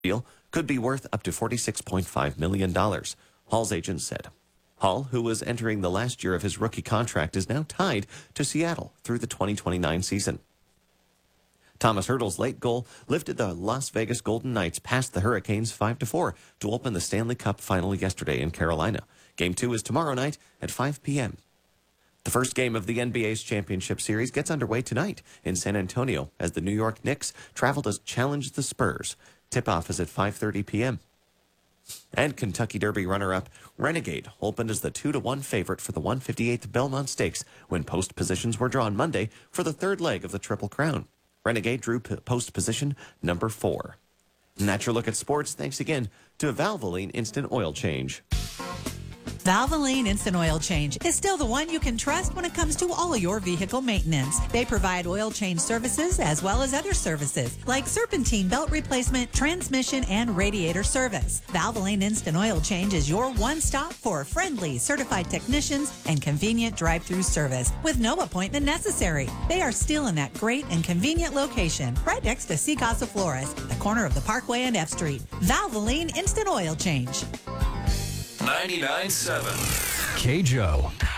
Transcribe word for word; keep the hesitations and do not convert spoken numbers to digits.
deal could be worth up to forty-six point five million dollars, Hall's agent said. Hall, who was entering the last year of his rookie contract, is now tied to Seattle through the twenty twenty-nine season. Thomas Hertl's late goal lifted the Las Vegas Golden Knights past the Hurricanes five to four to open the Stanley Cup final yesterday in Carolina. Game two is tomorrow night at five p.m. The first game of the N B A's championship series gets underway tonight in San Antonio as the New York Knicks travel to challenge the Spurs. Tip-off is at five thirty p.m. And Kentucky Derby runner-up Renegade opened as the two to one favorite for the one fifty-eighth Belmont Stakes when post positions were drawn Monday for the third leg of the Triple Crown. Renegade drew p- post position number four. And that's your look at sports. Thanks again to Valvoline Instant Oil Change. Valvoline Instant Oil Change is still the one you can trust when it comes to all your vehicle maintenance. They provide oil change services as well as other services like serpentine belt replacement, transmission, and radiator service. Valvoline Instant Oil Change is your one stop for friendly, certified technicians and convenient drive-through service with no appointment necessary. They are still in that great and convenient location right next to Sea Casa Flores, the corner of the Parkway and F Street. Valvoline Instant Oil Change. ninety-nine point seven K J O.